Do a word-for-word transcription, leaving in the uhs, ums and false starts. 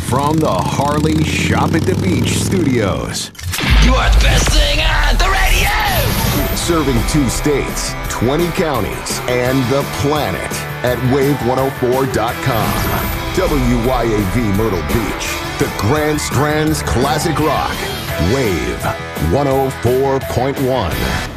from the Harley Shop at the Beach studios. You are the best thing on the radio! Serving two states, twenty counties, and the planet at wave one oh four dot com. W Y A V Myrtle Beach, the Grand Strands Classic Rock. Wave one oh four point one.